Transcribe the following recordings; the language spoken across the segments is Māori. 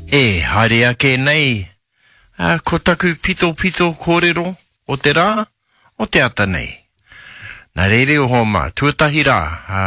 E, haere ake nei, ko taku pito kōrero o te rā, o te ata nei. Nā reire o homa, tuatahi rā,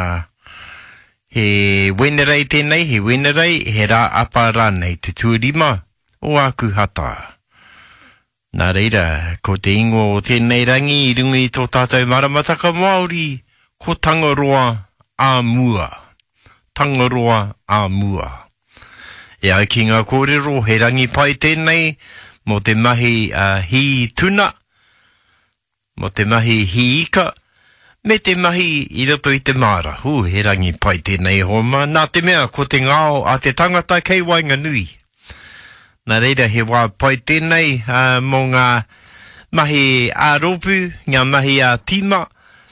he wenerei tēnei, he wenerei, he rā apa rā nei, te tuarima o aku hata. Nā reira, ko te ingo o tēnei rangi, I rungi tō tātou maramataka Māori, ko Tangaroa a mua. Tangaroa a mua. E ai ki ngā kōrero, he rangi pai tēnei, mo te mahi hi tuna, mo te mahi hi ika, me te mahi I roto I te māra. He rangi pai tēnei homa. Nā te mea, ko te ngāo a te tangata kei Wainganui. Nā reira, he wā pai tēnei mo ngā mahi āropu, ngā mahi a tima,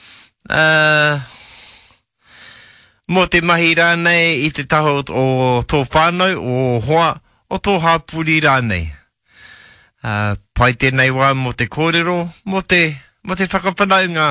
mo te mahi rānei I te taho o tō whānau, o hoa, o tō hāpuri rānei. Pai tēnei wā mo te kōrero, mo te whakapanaunga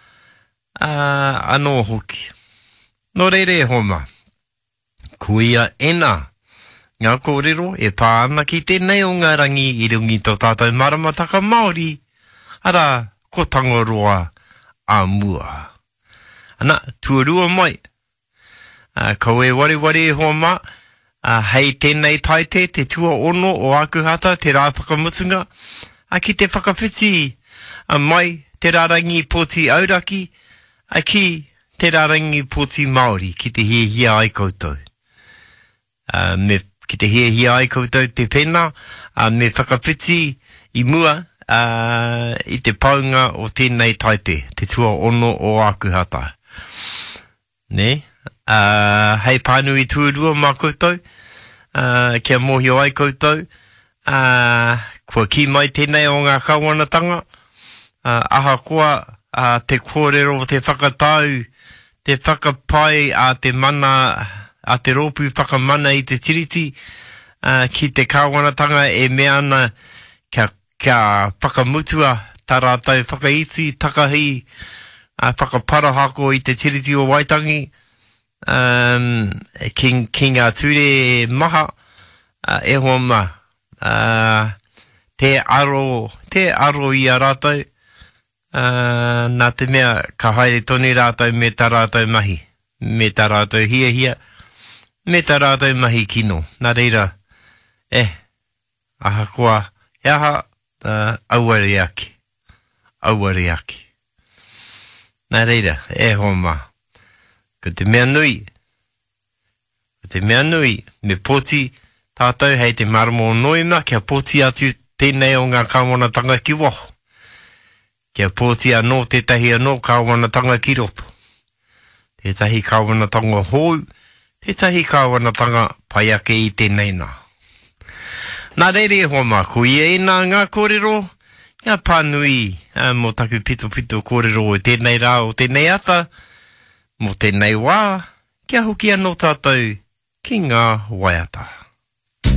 anō hoki. Nō reire homa, kuia ena ngā kōrero e pā ana ki tēnei o ngā rangi I rungi tō tātou maramataka Māori, ara ko Tangaroa a mua. Ana, tuarua mai. Ko e wari homa, hei tēnei taite, te tua ono o aku hata, te rā whakamutunga, ki te whakawhiti, mai te rārangi pōti auraki, ki te rārangi pōti Māori, ki te hia ai koutou. Ki te hia ai koutou te pena, me whakawhiti I mua, I te paunga o tēnei taite, te tua ono o aku hata. Ne? Hei pānui tuarua mā koutou, kia mōhio ai koutou, kua ki mai tēnei o ngā kawanatanga, aha koa te kōrero o te whakatau, te whakapai a te mana, a te ropu whakamana I te tiriti, ki te kawanatanga e mea ana kia whakamutua, tā rātou whakaiti, takahi, whakaparahako I te tiriti o Waitangi, ki ngā ture maha, e homa, te aro I a rātou, nā te mea ka haere tonu rātou me tā rātou mahi, me tā rātou hia, me tā rātou mahi kino. Nā reira, aha koa, auare aki. Nā reira, homa. Ko te mea nui, me pōti tātou hei te maramo noima, kia pōti atu tēnei o ngā kawanatanga ki waho. Kia pōti anō tētahi anō kawanatanga ki roto. Tētahi kawanatanga hou, tētahi kawanatanga pai ake I tēnei nā. Nā reire homa, ko ia ena ngā kōrero, ngā pānui, mo taku pito kōrero o tēnei rā o tēnei ata, mo tēnei wā, kia hoki anō tātou ki ngā waiata.